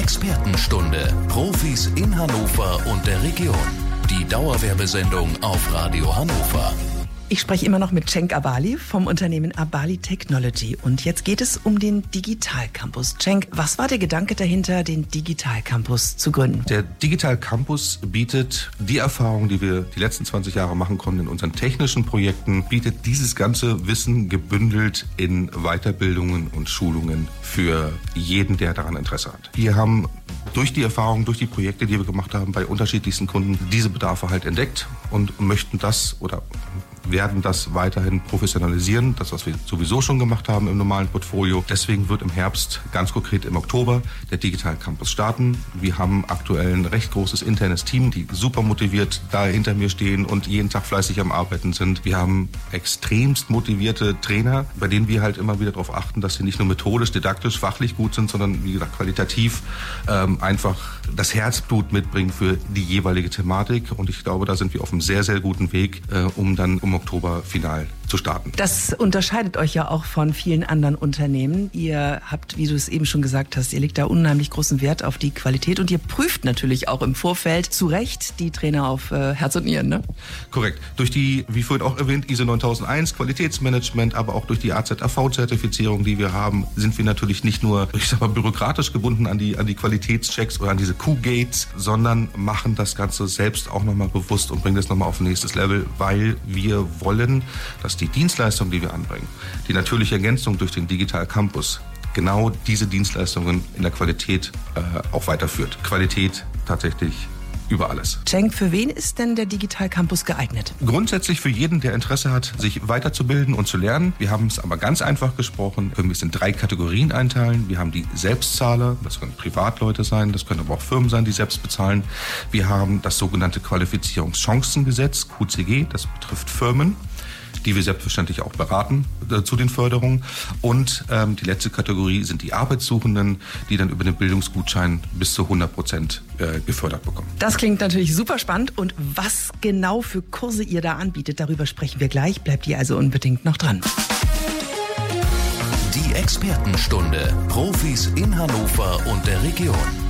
Expertenstunde. Profis in Hannover und der Region. Die Dauerwerbesendung auf Radio Hannover. Ich spreche immer noch mit Cenk Abali vom Unternehmen Abali Technology. Und jetzt geht es um den Digital Campus. Cenk, was war der Gedanke dahinter, den Digital Campus zu gründen? Der Digital Campus bietet die Erfahrung, die wir die letzten 20 Jahre machen konnten in unseren technischen Projekten, bietet dieses ganze Wissen gebündelt in Weiterbildungen und Schulungen für jeden, der daran Interesse hat. Wir haben durch die Erfahrung, durch die Projekte, die wir gemacht haben bei unterschiedlichsten Kunden, diese Bedarfe halt entdeckt und möchten das oder werden das weiterhin professionalisieren, das, was wir sowieso schon gemacht haben im normalen Portfolio. Deswegen wird im Herbst, ganz konkret im Oktober, der Digital Campus starten. Wir haben aktuell ein recht großes internes Team, die super motiviert da hinter mir stehen und jeden Tag fleißig am Arbeiten sind. Wir haben extremst motivierte Trainer, bei denen wir halt immer wieder darauf achten, dass sie nicht nur methodisch, didaktisch, fachlich gut sind, sondern wie gesagt qualitativ einfach das Herzblut mitbringen für die jeweilige Thematik. Und ich glaube, da sind wir auf einem sehr, sehr guten Weg, um dann im Oktober final zu starten. Das unterscheidet euch ja auch von vielen anderen Unternehmen. Ihr habt, wie du es eben schon gesagt hast, ihr legt da unheimlich großen Wert auf die Qualität und ihr prüft natürlich auch im Vorfeld zu Recht die Trainer auf Herz und Nieren, ne? Korrekt. Durch die, wie vorhin auch erwähnt, ISO 9001 Qualitätsmanagement, aber auch durch die AZAV-Zertifizierung, die wir haben, sind wir natürlich nicht nur, ich sag mal, bürokratisch gebunden an die Qualitätschecks oder an diese Q-Gates, sondern machen das Ganze selbst auch nochmal bewusst und bringen das nochmal auf ein nächstes Level, weil wir wollen, dass die Dienstleistung, die wir anbringen, die natürliche Ergänzung durch den Digital Campus, genau diese Dienstleistungen in der Qualität auch weiterführt. Qualität tatsächlich über alles. Cenk, für wen ist denn der Digital Campus geeignet? Grundsätzlich für jeden, der Interesse hat, sich weiterzubilden und zu lernen. Wir haben es aber ganz einfach gesprochen. Wir es in 3 Kategorien einteilen. Wir haben die Selbstzahler, das können Privatleute sein, das können aber auch Firmen sein, die selbst bezahlen. Wir haben das sogenannte Qualifizierungschancengesetz, QCG, das betrifft Firmen, die wir selbstverständlich auch beraten zu den Förderungen. Und die letzte Kategorie sind die Arbeitssuchenden, die dann über den Bildungsgutschein bis zu 100% gefördert bekommen. Das klingt natürlich super spannend. Und was genau für Kurse ihr da anbietet, darüber sprechen wir gleich. Bleibt ihr also unbedingt noch dran. Die Expertenstunde. Profis in Hannover und der Region.